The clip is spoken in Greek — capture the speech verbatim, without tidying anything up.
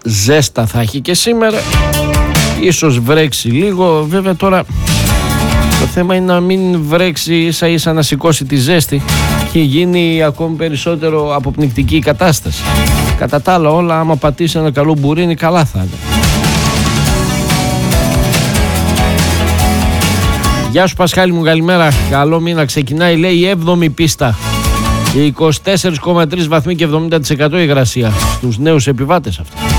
ζέστα θα έχει και σήμερα. Ίσως βρέξει λίγο. Βέβαια τώρα το θέμα είναι να μην βρέξει ίσα ίσα να σηκώσει τη ζέστη και γίνει ακόμη περισσότερο αποπνικτική η κατάσταση. Κατά τα άλλα όλα, άμα πατήσει ένα καλό μπουρίνι, καλά θα είναι. Γεια σου Πασχάλη μου, καλημέρα. Καλό μήνα, ξεκινάει λέει η έβδομη πίστα. είκοσι τέσσερα κόμμα τρία βαθμοί και εβδομήντα τοις εκατό υγρασία στους νέους επιβάτες αυτό.